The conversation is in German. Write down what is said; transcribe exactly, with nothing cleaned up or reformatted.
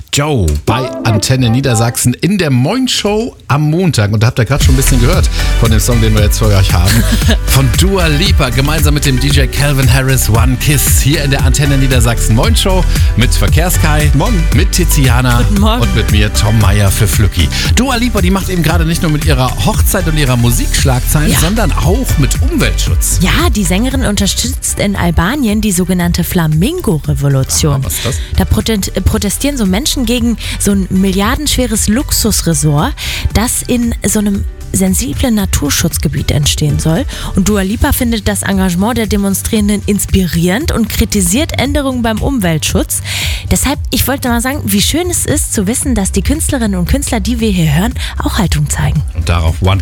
Joe bei Antenne Niedersachsen in der Moin Show am Montag. Und da habt ihr gerade schon ein bisschen gehört von dem Song, den wir jetzt für euch haben. Von Dua Lipa, gemeinsam mit dem D J Calvin Harris, One Kiss, hier in der Antenne Niedersachsen Moin Show mit Verkehrskai, mit Tiziana und mit mir, Tom Meyer für Flücki. Dua Lipa, die macht eben gerade nicht nur mit ihrer Hochzeit und ihrer Musik Schlagzeilen, ja. sondern auch mit Umweltschutz. Ja, die Sängerin unterstützt in Albanien die sogenannte Flamingo-Revolution. Ah, was ist das? Da protestieren so Menschen gegen so ein milliardenschweres Luxusresort, das in so einem sensiblen Naturschutzgebiet entstehen soll. Und Dua Lipa findet das Engagement der Demonstrierenden inspirierend und kritisiert Änderungen beim Umweltschutz. Deshalb, ich wollte mal sagen, wie schön es ist zu wissen, dass die Künstlerinnen und Künstler, die wir hier hören, auch Haltung zeigen. Und darauf One